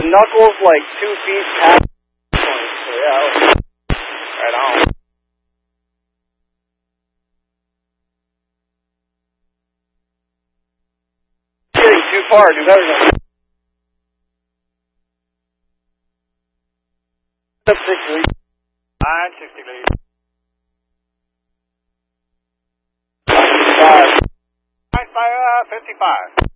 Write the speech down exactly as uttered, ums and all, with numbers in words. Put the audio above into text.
Knuckles like two feet past. So yeah, right on. Getting too far, do better than up sixty. Nine sixty, please. Nine five. Nine five fifty-five.